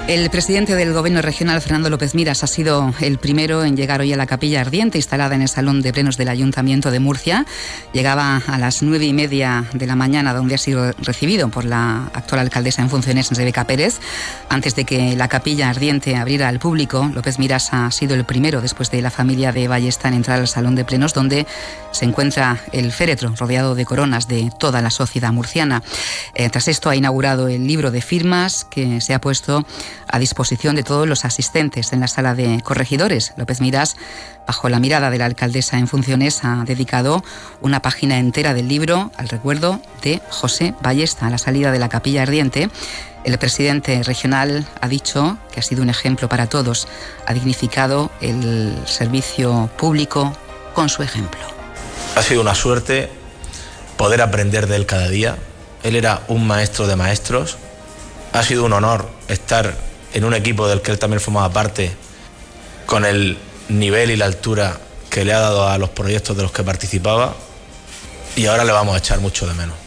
El presidente del Gobierno regional, Fernando López Miras, ha sido el primero en llegar hoy a la capilla ardiente instalada en el Salón de Plenos del Ayuntamiento de Murcia. Llegaba a las 9:30 de la mañana, donde ha sido recibido por la actual alcaldesa en funciones, Rebeca Pérez. Antes de que la capilla ardiente abriera al público, López Miras ha sido el primero, después de la familia de Ballesta, en entrar al Salón de Plenos, donde se encuentra el féretro rodeado de coronas de toda la sociedad murciana. Tras esto ha inaugurado el libro de firmas que se ha puesto a disposición de todos los asistentes en la sala de corregidores. López Miras, bajo la mirada de la alcaldesa en funciones, ha dedicado una página entera del libro al recuerdo de José Ballesta. A la salida de la capilla ardiente, el presidente regional ha dicho que ha sido un ejemplo para todos. Ha dignificado el servicio público con su ejemplo. Ha sido una suerte poder aprender de él cada día. Él era un maestro de maestros. Ha sido un honor estar en un equipo del que él también formaba parte, con el nivel y la altura que le ha dado a los proyectos de los que participaba, y ahora le vamos a echar mucho de menos.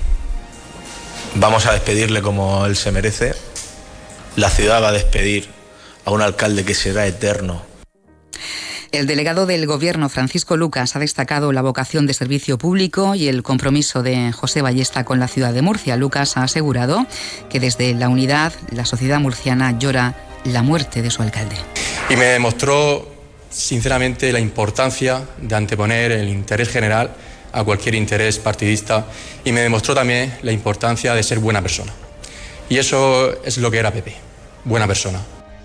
Vamos a despedirle como él se merece. La ciudad va a despedir a un alcalde que será eterno. El delegado del Gobierno, Francisco Lucas, ha destacado la vocación de servicio público y el compromiso de José Ballesta con la ciudad de Murcia. Lucas ha asegurado que desde la unidad, la sociedad murciana llora la muerte de su alcalde. Y me demostró, sinceramente, la importancia de anteponer el interés general a cualquier interés partidista, y me demostró también la importancia de ser buena persona. Y eso es lo que era Pepe, buena persona.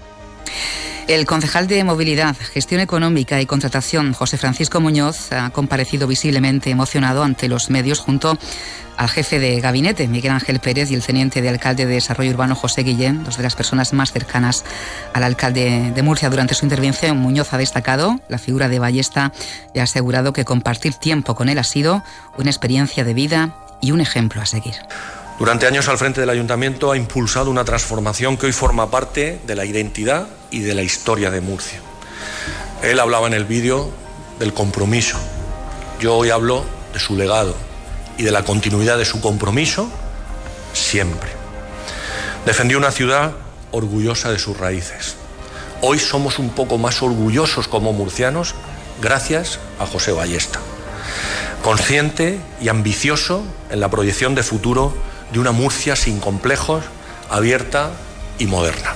El concejal de Movilidad, Gestión Económica y Contratación, José Francisco Muñoz, ha comparecido visiblemente emocionado ante los medios junto al jefe de gabinete, Miguel Ángel Pérez, y el teniente de alcalde de Desarrollo Urbano, José Guillén, dos de las personas más cercanas al alcalde de Murcia. Durante su intervención, Muñoz ha destacado la figura de Ballesta y ha asegurado que compartir tiempo con él ha sido una experiencia de vida y un ejemplo a seguir. Durante años al frente del Ayuntamiento ha impulsado una transformación que hoy forma parte de la identidad y de la historia de Murcia. Él hablaba en el vídeo del compromiso. Yo hoy hablo de su legado y de la continuidad de su compromiso siempre. Defendió una ciudad orgullosa de sus raíces. Hoy somos un poco más orgullosos como murcianos gracias a José Ballesta. Consciente y ambicioso en la proyección de futuro de una Murcia sin complejos, abierta y moderna.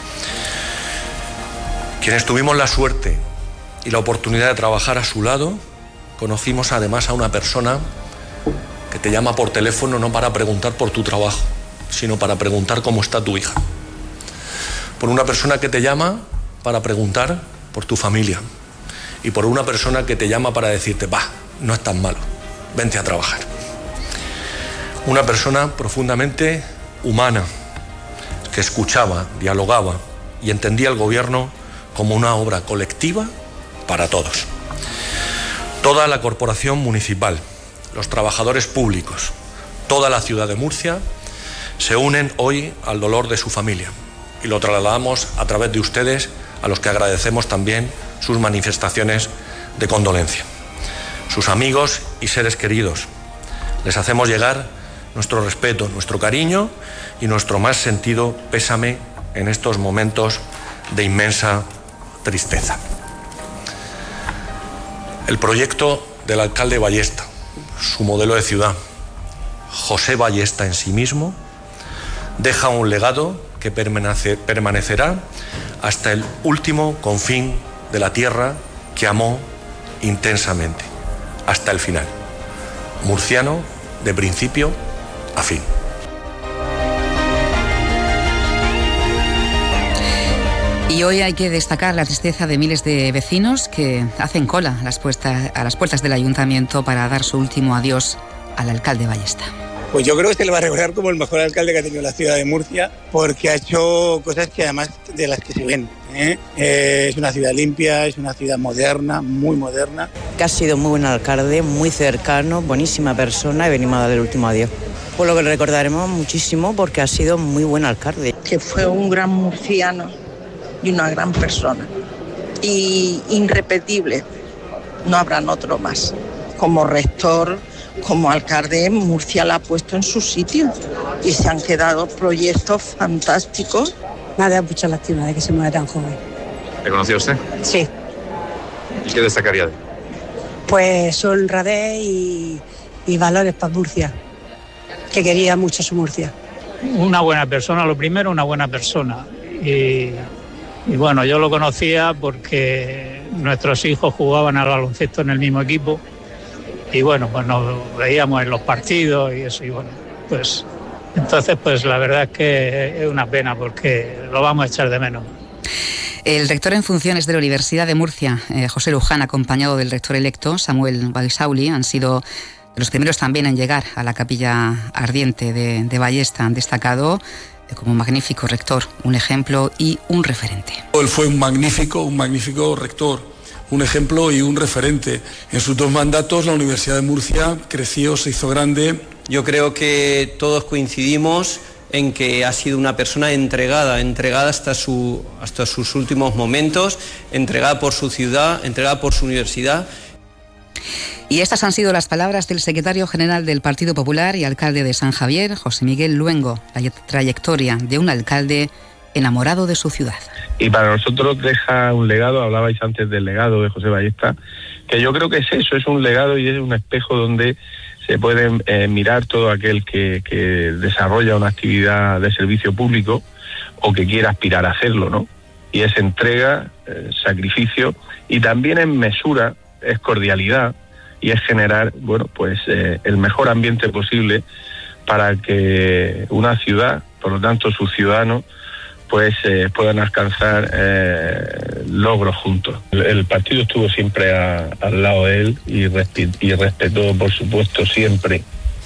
Quienes tuvimos la suerte y la oportunidad de trabajar a su lado, conocimos además a una persona que te llama por teléfono no para preguntar por tu trabajo, sino para preguntar cómo está tu hija. Por una persona que te llama para preguntar por tu familia. Y por una persona que te llama para decirte, no es tan malo, vente a trabajar. Una persona profundamente humana, que escuchaba, dialogaba y entendía el gobierno como una obra colectiva para todos. Toda la corporación municipal, los trabajadores públicos, toda la ciudad de Murcia se unen hoy al dolor de su familia, y lo trasladamos a través de ustedes, a los que agradecemos también sus manifestaciones de condolencia. Sus amigos y seres queridos, les hacemos llegar nuestro respeto, nuestro cariño y nuestro más sentido pésame en estos momentos de inmensa tristeza. El proyecto del alcalde Ballesta, su modelo de ciudad, José Ballesta en sí mismo, deja un legado que permanecerá hasta el último confín de la tierra que amó intensamente, hasta el final. Murciano de principio a fin. Y hoy hay que destacar la tristeza de miles de vecinos que hacen cola a las puertas del ayuntamiento para dar su último adiós al alcalde Ballesta. Pues yo creo que se le va a recordar como el mejor alcalde que ha tenido la ciudad de Murcia, porque ha hecho cosas que además de las que se ven. Es una ciudad limpia, es una ciudad moderna, muy moderna. Que ha sido muy buen alcalde, muy cercano, buenísima persona, y venimos a darle el último adiós. Por lo que le recordaremos muchísimo, porque ha sido muy buen alcalde. Que fue un gran murciano y una gran persona. Y irrepetible, no habrán otro más. Como rector, como alcalde, Murcia la ha puesto en su sitio y se han quedado proyectos fantásticos Me da mucha lástima de que se muera tan joven. ¿Le conocía usted? Sí. ¿Y qué destacaría de él? Pues honradez y valores para Murcia, que quería mucho su Murcia. Una buena persona, lo primero, una buena persona. Y bueno, yo lo conocía porque nuestros hijos jugaban al baloncesto en el mismo equipo y bueno, pues nos veíamos en los partidos y eso, y bueno, pues entonces pues la verdad es que es una pena porque lo vamos a echar de menos. El rector en funciones de la Universidad de Murcia, José Luján, acompañado del rector electo, Samuel Baisauli, han sido los primeros también en llegar a la capilla ardiente de Ballesta. Han destacado como magnífico rector, un ejemplo y un referente. Él fue un magnífico rector, un ejemplo y un referente. En sus 2 mandatos la Universidad de Murcia creció, se hizo grande. Yo creo que todos coincidimos en que ha sido una persona entregada hasta sus últimos momentos, entregada por su ciudad, entregada por su universidad. Y estas han sido las palabras del secretario general del Partido Popular y alcalde de San Javier, José Miguel Luengo, la trayectoria de un alcalde enamorado de su ciudad. Y para nosotros deja un legado, hablabais antes del legado de José Ballesta, que yo creo que es eso, es un legado y es un espejo donde se puede mirar todo aquel que desarrolla una actividad de servicio público o que quiera aspirar a hacerlo, ¿no? Y es entrega, sacrificio y también en mesura, es cordialidad y es generar, bueno, pues el mejor ambiente posible para que una ciudad, por lo tanto sus ciudadanos, pues puedan alcanzar logros juntos. El partido estuvo siempre al lado de él y respetó, por supuesto, siempre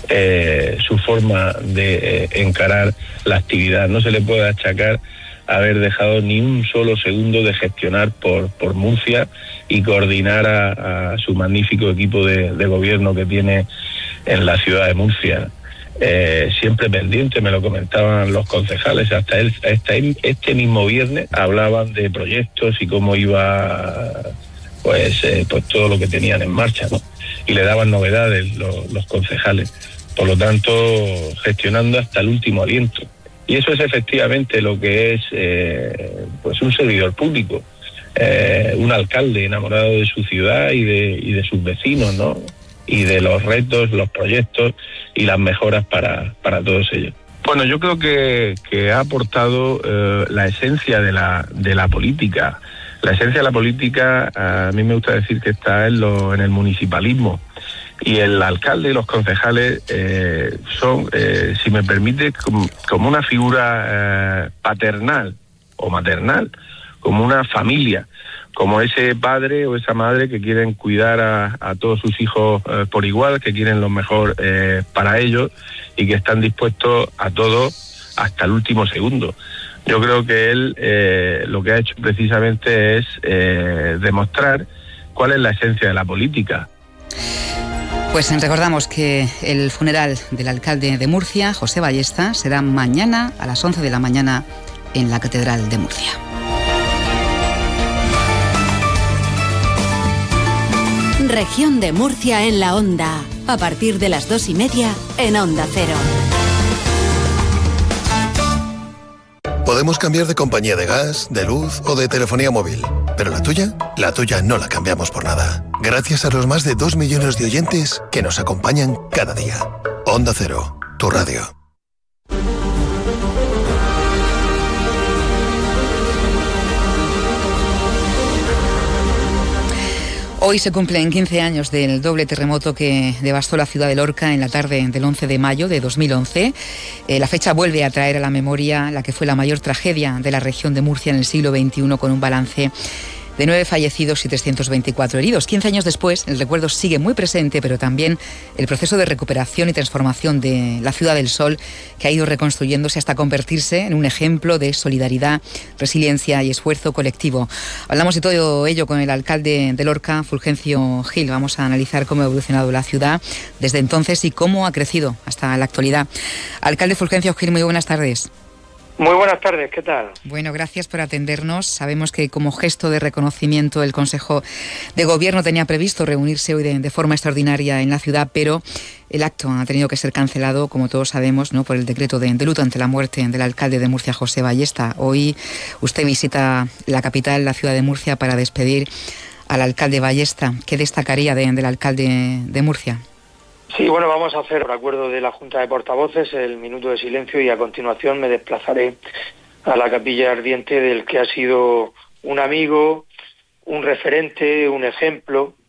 su forma de encarar la actividad. No se le puede achacar haber dejado ni un solo segundo de gestionar por Murcia y coordinar a su magnífico equipo de gobierno que tiene en la ciudad de Murcia. Siempre pendiente, me lo comentaban los concejales, hasta este mismo viernes hablaban de proyectos y cómo iba pues todo lo que tenían en marcha, ¿no? Y le daban novedades los concejales, por lo tanto gestionando hasta el último aliento. Y eso es efectivamente lo que es pues un servidor público, un alcalde enamorado de su ciudad y de sus vecinos, ¿no? Y de los retos, los proyectos y las mejoras para todos ellos. Bueno, yo creo que ha aportado la esencia de la política. La esencia de la política, a mí me gusta decir que está en el municipalismo. Y el alcalde y los concejales son, si me permite, como una figura paternal o maternal, como una familia, como ese padre o esa madre que quieren cuidar a todos sus hijos por igual, que quieren lo mejor para ellos y que están dispuestos a todo hasta el último segundo. Yo creo que él lo que ha hecho precisamente es demostrar cuál es la esencia de la política. Pues recordamos que el funeral del alcalde de Murcia, José Ballesta, será mañana a las 11 de la mañana en la Catedral de Murcia. Región de Murcia en la Onda, a partir de las 2:30 en Onda Cero. Podemos cambiar de compañía de gas, de luz o de telefonía móvil, pero la tuya no la cambiamos por nada. Gracias a los más de 2 millones de oyentes que nos acompañan cada día. Onda Cero, tu radio. Hoy se cumplen 15 años del doble terremoto que devastó la ciudad de Lorca en la tarde del 11 de mayo de 2011. La fecha vuelve a traer a la memoria la que fue la mayor tragedia de la región de Murcia en el siglo XXI, con un balance de 9 fallecidos y 324 heridos. 15 años después, el recuerdo sigue muy presente, pero también el proceso de recuperación y transformación de la Ciudad del Sol, que ha ido reconstruyéndose hasta convertirse en un ejemplo de solidaridad, resiliencia y esfuerzo colectivo. Hablamos de todo ello con el alcalde de Lorca, Fulgencio Gil. Vamos a analizar cómo ha evolucionado la ciudad desde entonces y cómo ha crecido hasta la actualidad. Alcalde Fulgencio Gil, muy buenas tardes. Muy buenas tardes, ¿qué tal? Bueno, gracias por atendernos. Sabemos que como gesto de reconocimiento el Consejo de Gobierno tenía previsto reunirse hoy de forma extraordinaria en la ciudad, pero el acto ha tenido que ser cancelado, como todos sabemos, ¿no?, por el decreto de luto ante la muerte del alcalde de Murcia, José Ballesta. Hoy usted visita la capital, la ciudad de Murcia, para despedir al alcalde Ballesta. ¿Qué destacaría del alcalde de Murcia? Sí, bueno, vamos a hacer, por acuerdo de la Junta de Portavoces, el minuto de silencio y a continuación me desplazaré a la capilla ardiente del que ha sido un amigo, un referente, un ejemplo